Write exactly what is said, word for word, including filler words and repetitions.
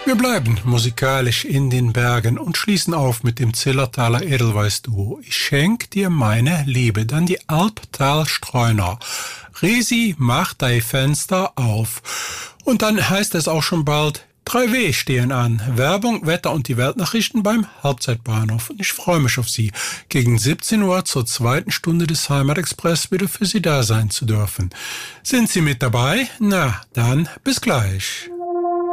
Wir bleiben musikalisch in den Bergen und schließen auf mit dem Zillertaler Edelweiß-Duo Ich schenk dir meine Liebe, dann die Albtalstreuner. Resi, mach dein Fenster auf. Und dann heißt es auch schon bald, drei W stehen an. Werbung, Wetter und die Weltnachrichten beim Halbzeitbahnhof. Und ich freue mich auf Sie, gegen siebzehn Uhr zur zweiten Stunde des Heimatexpress wieder für Sie da sein zu dürfen. Sind Sie mit dabei? Na, dann bis gleich.